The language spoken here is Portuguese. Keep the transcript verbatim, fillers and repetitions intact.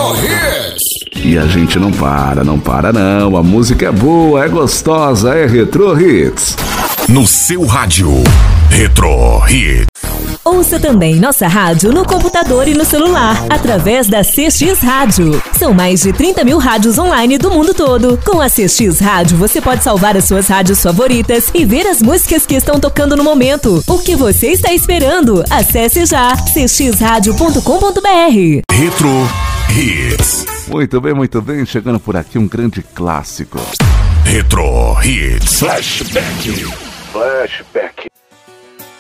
Hits. E a gente não para, não para não. A música é boa, é gostosa, é Retro Hits. No seu rádio, Retro Hits. Ouça também nossa rádio no computador e no celular, através da C X Rádio. São mais de trinta mil rádios online do mundo todo. Com a C X Rádio, você pode salvar as suas rádios favoritas e ver as músicas que estão tocando no momento. O que você está esperando? Acesse já c x rádio ponto com ponto b r. Retro Hits. Muito bem, muito bem. Chegando por aqui um grande clássico. Retro Hits. Flashback. Flashback.